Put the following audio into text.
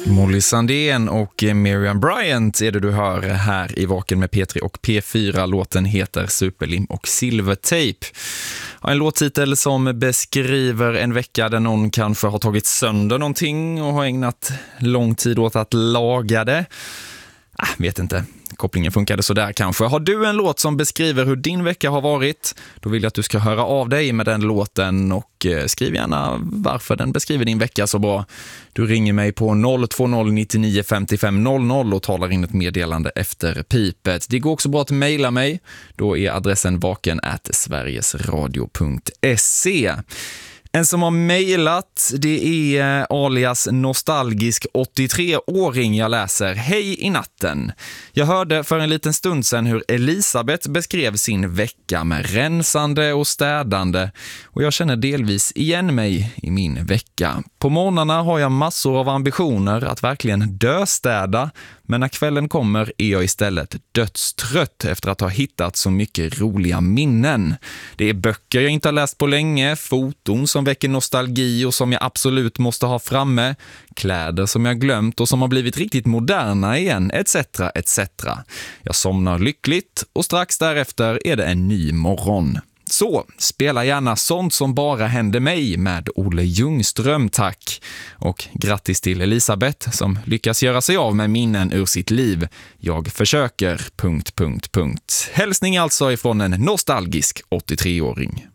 Molly Sandén och Miriam Bryant är det du hör här i Vaken med P3 och P4. Låten heter Superlim och Silvertape. En låttitel som beskriver en vecka där någon kanske har tagit sönder någonting och har ägnat lång tid åt att laga det. Vet inte. Kopplingen funkade så där kanske. Har du en låt som beskriver hur din vecka har varit, då vill jag att du ska höra av dig med den låten och skriv gärna varför den beskriver din vecka så bra. Du ringer mig på 020 99 55 00 och talar in ett meddelande efter pipet. Det går också bra att mejla mig. Då är adressen vaken@sverigesradio.se. En som har mejlat, det är alias nostalgisk 83-åring. Jag läser: Hej i natten. Jag hörde för en liten stund sedan hur Elisabeth beskrev sin vecka med rensande och städande och jag känner delvis igen mig i min vecka. På morgnarna har jag massor av ambitioner att verkligen döstäda, men när kvällen kommer är jag istället dödstrött efter att ha hittat så mycket roliga minnen. Det är böcker jag inte har läst på länge, foton som väcker nostalgi och som jag absolut måste ha framme, kläder som jag glömt och som har blivit riktigt moderna igen, etc. etc. Jag somnar lyckligt och strax därefter är det en ny morgon. Så, spela gärna sånt som bara hände mig med Olle Ljungström, tack. Och grattis till Elisabeth som lyckas göra sig av med minnen ur sitt liv. Jag försöker... Hälsning alltså ifrån en nostalgisk 83-åring.